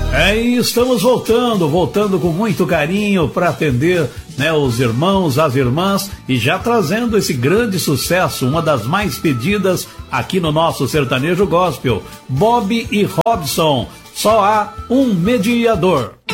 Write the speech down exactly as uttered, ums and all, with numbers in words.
É, e estamos voltando, voltando com muito carinho para atender, né, os irmãos, as irmãs, e já trazendo esse grande sucesso, uma das mais pedidas aqui no nosso sertanejo gospel, Bob e Robson, Só Há Um Mediador.